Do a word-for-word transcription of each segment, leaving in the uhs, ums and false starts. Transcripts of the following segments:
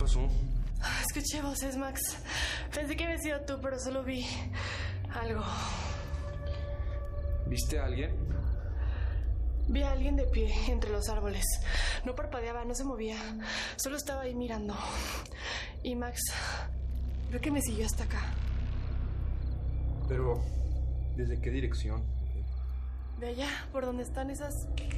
pasó? Escuché voces, Max. Pensé que había sido tú, pero solo vi algo. ¿Viste a alguien? Vi a alguien de pie entre los árboles. No parpadeaba, no se movía. Solo estaba ahí mirando. Y Max, creo que me siguió hasta acá. Pero, ¿desde qué dirección? De allá, por donde están esas...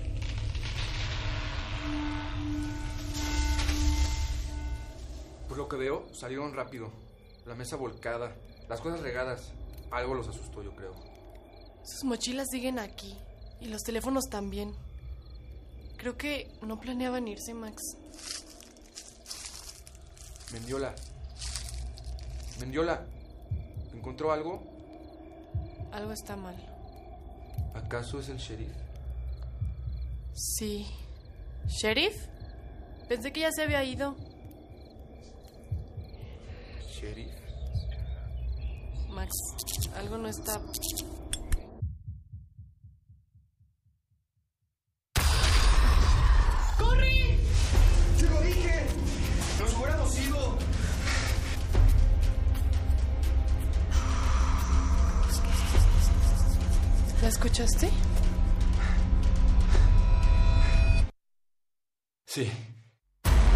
Por lo que veo, salieron rápido. La mesa volcada, las cosas regadas. Algo los asustó, yo creo. Sus mochilas siguen aquí. Y los teléfonos también. Creo que no planeaban irse, Max. Mendiola. Mendiola. ¿Encontró algo? Algo está mal. ¿Acaso es el sheriff? Sí. ¿Sheriff? Pensé que ya se había ido. ¿Sheriff? Max, algo no está... ¡Corre! ¡Te lo dije! ¡Nos hubiéramos ido! ¿La escuchaste? Sí.